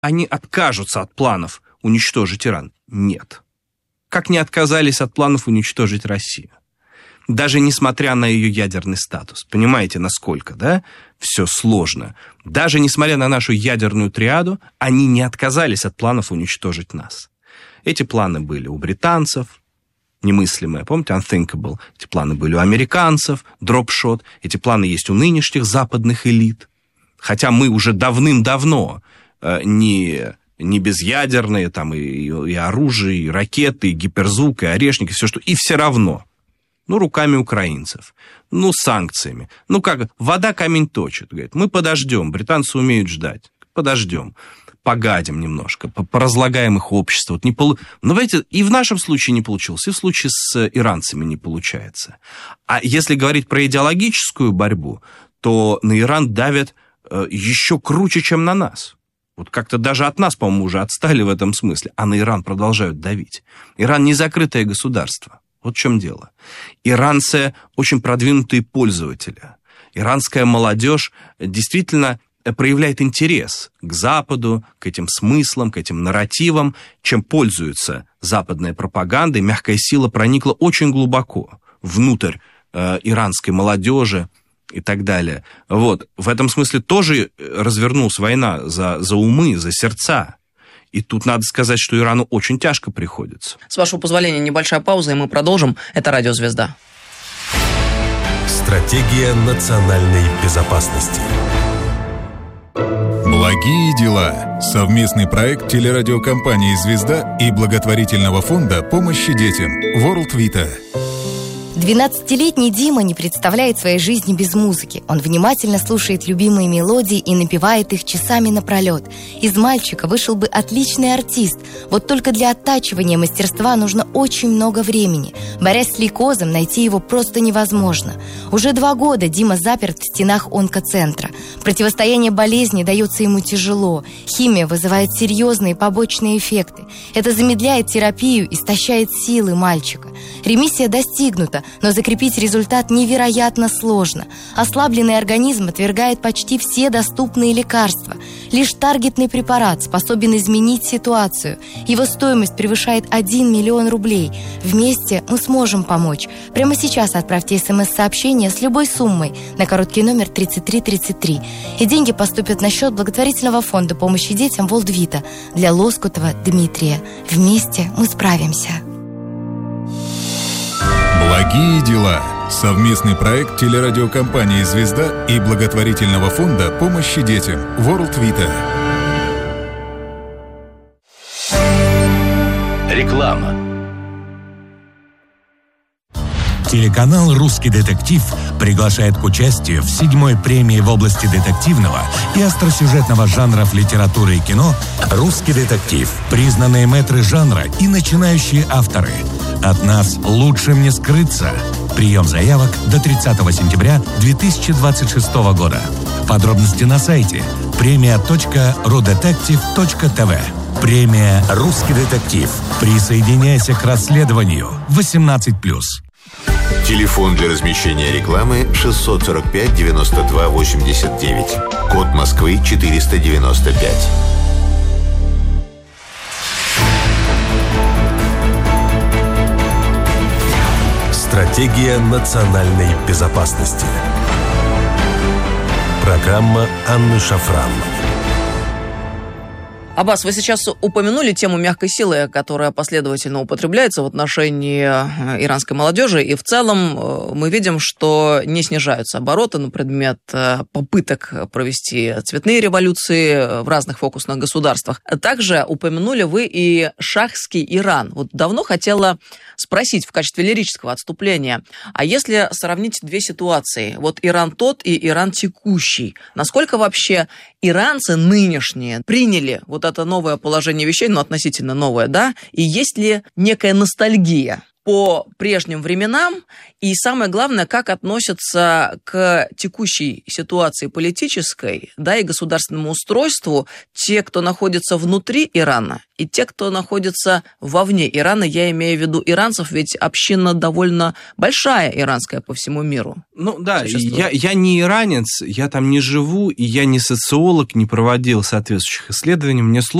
они откажутся от планов уничтожить Иран? Нет. Как не отказались от планов уничтожить Россию? Даже несмотря на ее ядерный статус. Понимаете, насколько, да, все сложно. Даже несмотря на нашу ядерную триаду, они не отказались от планов уничтожить нас. Эти планы были у британцев, немыслимые, помните, unthinkable. Эти планы были у американцев, dropshot. Эти планы есть у нынешних западных элит. Хотя мы уже давным-давно не безъядерные, там и оружие, и ракеты, и гиперзвук, и орешники, все что. И все равно. Руками украинцев. Санкциями. Как вода камень точит. Говорит, мы подождем, британцы умеют ждать. Подождем. Погадим немножко, поразлагаем их общество. Но, видите, и в нашем случае не получилось, и в случае с иранцами не получается. А если говорить про идеологическую борьбу, то на Иран давят еще круче, чем на нас. Как-то даже от нас, по-моему, уже отстали в этом смысле, а на Иран продолжают давить. Иран не закрытое государство. Вот в чем дело. Иранцы очень продвинутые пользователи. Иранская молодежь действительно проявляет интерес к Западу, к этим смыслам, к этим нарративам. Чем пользуется западная пропаганда, и мягкая сила проникла очень глубоко внутрь иранской молодежи и так далее. В этом смысле тоже развернулась война за умы, за сердца. И тут надо сказать, что Ирану очень тяжко приходится. С вашего позволения, небольшая пауза, и мы продолжим. Это «Радио Звезда». Стратегия национальной безопасности. Благие дела. Совместный проект телерадиокомпании «Звезда» и благотворительного фонда помощи детям World Vita. 12-летний Дима не представляет своей жизни без музыки. Он внимательно слушает любимые мелодии и напевает их часами напролет. Из мальчика вышел бы отличный артист. Вот только для оттачивания мастерства нужно очень много времени. Борясь с лейкозом, найти его просто невозможно. Уже 2 года Дима заперт в стенах онкоцентра. Противостояние болезни дается ему тяжело. Химия вызывает серьезные побочные эффекты. Это замедляет терапию, истощает силы мальчика. Ремиссия достигнута, но закрепить результат невероятно сложно. Ослабленный организм отвергает почти все доступные лекарства. Лишь таргетный препарат способен изменить ситуацию. Его стоимость превышает 1 миллион рублей. Вместе мы сможем помочь. Прямо сейчас отправьте СМС-сообщение с любой суммой на короткий номер 3333. И деньги поступят на счет благотворительного фонда помощи детям World Vita для Лоскутова Дмитрия. Вместе мы справимся. Благие дела. Совместный проект телерадиокомпании «Звезда» и благотворительного фонда помощи детям World Vita. Реклама. Телеканал «Русский детектив» приглашает к участию в 7-й премии в области детективного и остросюжетного жанров литературы и кино «Русский детектив». Признанные мэтры жанра и начинающие авторы. От нас лучшим не скрыться. Прием заявок до 30 сентября 2026 года. Подробности на сайте premia.rudetective.tv. Премия «Русский детектив». Присоединяйся к расследованию. 18+. Телефон для размещения рекламы 645 92 89. Код Москвы 495. Стратегия национальной безопасности. Программа Анны Шафран. Аббас, вы сейчас упомянули тему мягкой силы, которая последовательно употребляется в отношении иранской молодежи, и в целом мы видим, что не снижаются обороты на предмет попыток провести цветные революции в разных фокусных государствах. Также упомянули вы и шахский Иран. Вот давно хотела спросить в качестве лирического отступления, а если сравнить 2 ситуации, вот Иран тот и Иран текущий, насколько вообще иранцы нынешние приняли вот это новое положение вещей, относительно новое, да, и есть ли некая ностальгия по по прежним временам, и самое главное, как относятся к текущей ситуации политической, да, и государственному устройству те, кто находится внутри Ирана, и те, кто находится вовне Ирана. Я имею в виду иранцев, ведь община довольно большая иранская по всему миру. Ну да, я не иранец, я там не живу, и я не социолог, не проводил соответствующих исследований. Мне сложно